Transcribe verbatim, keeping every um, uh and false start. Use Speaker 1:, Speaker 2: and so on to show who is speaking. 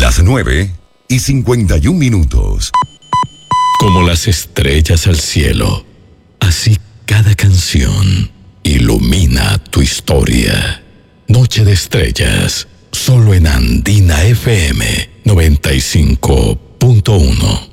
Speaker 1: Las nueve y cincuenta y un minutos.
Speaker 2: Como las estrellas al cielo, así cada canción ilumina tu historia. Noche de Estrellas, solo en Andina F M noventa y cinco punto uno.